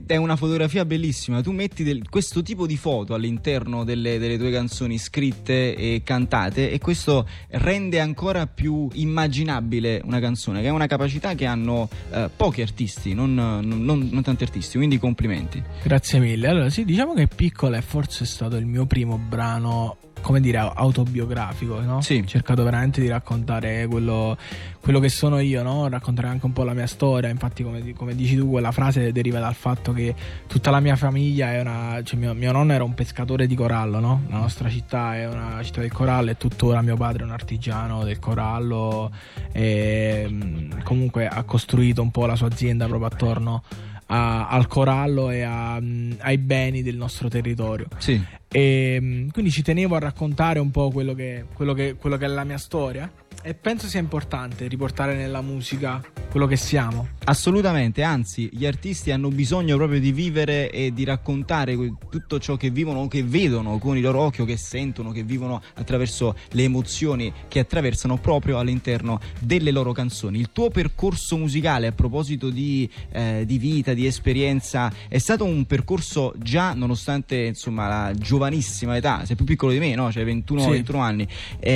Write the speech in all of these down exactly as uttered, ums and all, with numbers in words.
è una fotografia bellissima. Tu metti del, questo tipo di foto all'interno delle, delle tue canzoni scritte e cantate, e questo rende ancora più immaginabile una canzone, che è una capacità che hanno eh, pochi artisti, non, non, non, non tanti artisti, quindi complimenti. Grazie mille. Allora sì, diciamo che Piccola è forse stato il mio primo brano, come dire, autobiografico, no? Sì. Ho cercato veramente di raccontare quello, quello che sono io, no? Raccontare anche un po' la mia storia. Infatti, come, come dici tu, quella frase deriva dal fatto che tutta la mia famiglia è una, cioè mio, mio nonno era un pescatore di corallo, no? La nostra città è una città del corallo e tuttora mio padre è un artigiano del corallo e comunque ha costruito un po' la sua azienda proprio attorno A, al corallo e a, ai beni del nostro territorio. Sì. E quindi ci tenevo a raccontare un po' quello che, quello che, quello che è la mia storia, e penso sia importante riportare nella musica quello che siamo. Assolutamente, anzi gli artisti hanno bisogno proprio di vivere e di raccontare tutto ciò che vivono o che vedono con i loro occhi, o che sentono, che vivono attraverso le emozioni che attraversano proprio all'interno delle loro canzoni. Il tuo percorso musicale, a proposito di, eh, di vita, di esperienza, è stato un percorso già, nonostante insomma la giovanissima età, sei più piccolo di me, no? Cioè ventuno, Sì. ventuno anni,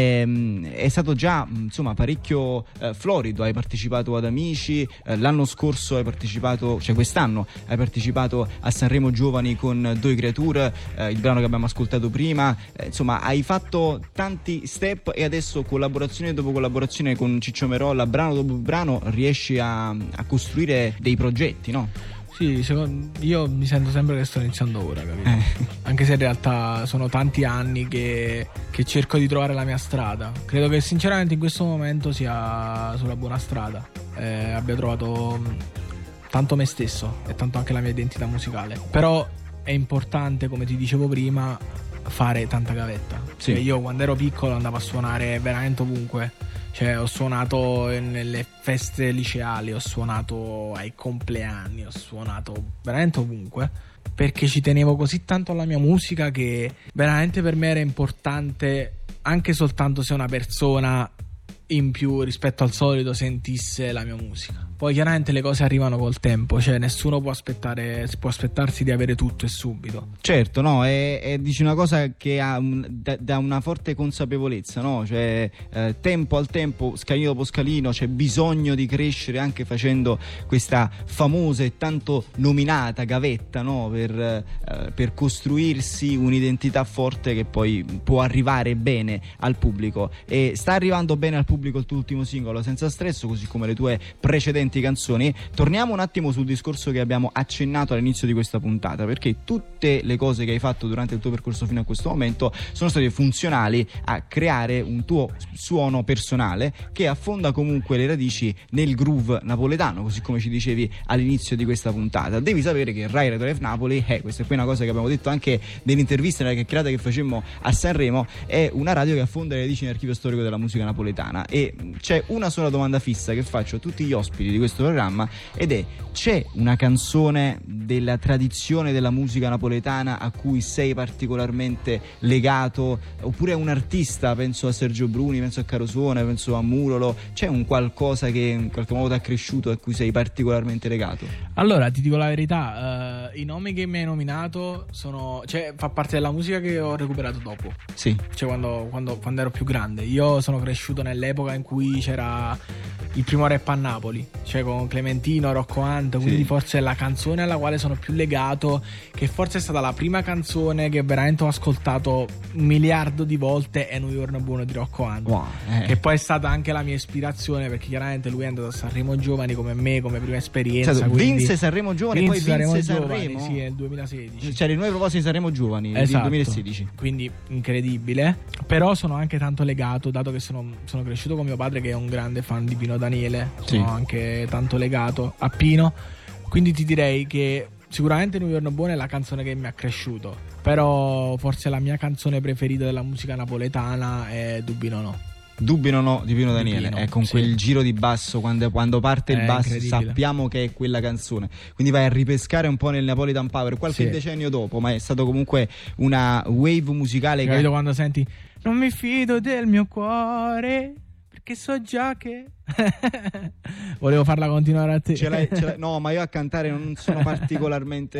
ehm, è stato già insomma parecchio eh, florido. Hai partecipato ad Amici, eh, l'anno scorso hai partecipato, cioè quest'anno hai partecipato a Sanremo Giovani con Doi Creature, eh, il brano che abbiamo ascoltato prima, eh, insomma hai fatto tanti step, e adesso collaborazione dopo collaborazione con Ciccio Merolla, brano dopo brano, riesci a, a costruire dei progetti, no? Sì, secondo, io mi sento sempre che sto iniziando ora, capito? Eh. Anche se in realtà sono tanti anni che, che cerco di trovare la mia strada. Credo che sinceramente in questo momento sia sulla buona strada, eh, abbia trovato tanto me stesso e tanto anche la mia identità musicale. Però è importante, come ti dicevo prima, fare tanta gavetta. Sì. Cioè, io quando ero piccolo andavo a suonare veramente ovunque. Cioè ho suonato nelle feste liceali, ho suonato ai compleanni, ho suonato veramente ovunque, perché ci tenevo così tanto alla mia musica che veramente per me era importante, anche soltanto se una persona in più rispetto al solito sentisse la mia musica. Poi chiaramente le cose arrivano col tempo, cioè nessuno può aspettare, può aspettarsi di avere tutto e subito. Certo, no, è, è dici una cosa che ha un, da, da una forte consapevolezza, no? Cioè eh, tempo al tempo, scalino dopo scalino, c'è bisogno di crescere anche facendo questa famosa e tanto nominata gavetta, no? Per, eh, per costruirsi un'identità forte che poi può arrivare bene al pubblico. E sta arrivando bene al pubblico il tuo ultimo singolo, Senza Stress, così come le tue precedenti canzoni. Torniamo un attimo sul discorso che abbiamo accennato all'inizio di questa puntata, perché tutte le cose che hai fatto durante il tuo percorso fino a questo momento sono state funzionali a creare un tuo suono personale che affonda comunque le radici nel groove napoletano, così come ci dicevi all'inizio di questa puntata. Devi sapere che Rai Radio Life Napoli, eh, questa è qui una cosa che abbiamo detto anche nell'intervista, nella chiacchierata che facemmo a Sanremo, è una radio che affonda le radici nell'archivio storico della musica napoletana. E c'è una sola domanda fissa che faccio a tutti gli ospiti di questo programma, ed è: c'è una canzone della tradizione della musica napoletana a cui sei particolarmente legato, oppure un artista? Penso a Sergio Bruni, penso a Carosuone, penso a Murolo. C'è un qualcosa che in qualche modo ti ha cresciuto e a cui sei particolarmente legato? Allora ti dico la verità, uh, i nomi che mi hai nominato sono, cioè fa parte della musica che ho recuperato dopo. Sì. Cioè quando, quando, quando ero più grande. Io sono cresciuto nell'epoca in cui c'era il primo rap a Napoli, cioè con Clementino, Rocco Hunt, quindi sì. Forse è la canzone alla quale sono più legato, che forse è stata la prima canzone che veramente ho ascoltato un miliardo di volte, è New York Buono di Rocco Hunt. Wow, eh. Che poi è stata anche la mia ispirazione, perché chiaramente lui è andato a Sanremo Giovani come me, come prima esperienza. Esatto, quindi vinse Sanremo Giovani, vinse poi vinse Sanremo, Sanremo. Giovani, sì, nel duemilasedici. Cioè le nuove proposte di Sanremo Giovani, Esatto. del duemilasedici. Quindi incredibile. Però sono anche tanto legato, dato che sono, sono cresciuto con mio padre che è un grande fan di Pino Daniele. Sì. Sono anche tanto legato a Pino. Quindi ti direi che sicuramente New York Buono è la canzone che mi ha cresciuto. Però forse la mia canzone preferita della musica napoletana è Dubbino No. Dubbino No di Pino Daniele, Pino, è con sì. quel giro di basso, quando, quando parte il È basso incredibile. sappiamo che è quella canzone, quindi vai a ripescare un po' nel Napolitan Power qualche Sì. decennio dopo, ma è stato comunque una wave musicale. Capito che... quando senti non mi fido del mio cuore perché so già che volevo farla continuare a te. Ce l'hai, ce l'hai... No, ma io a cantare non sono particolarmente